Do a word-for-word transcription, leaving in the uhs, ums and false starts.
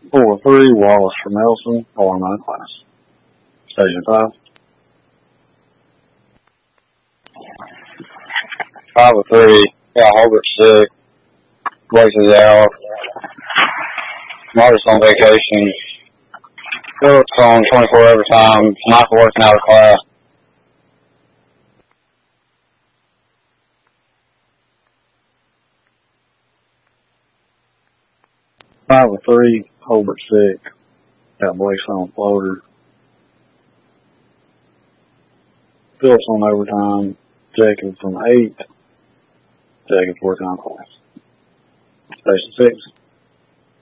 four three, Wallace for Nelson, R M I class. Station five. five oh three, yeah, Hobart six, Blaze is out, Marty's on vacation, Phillips on twenty-four overtime, Michael working out of class. five oh three, Hobart six, got Blaze on floater. Phillips on overtime, Jacobs on eight, Jacobs working on class. Station six.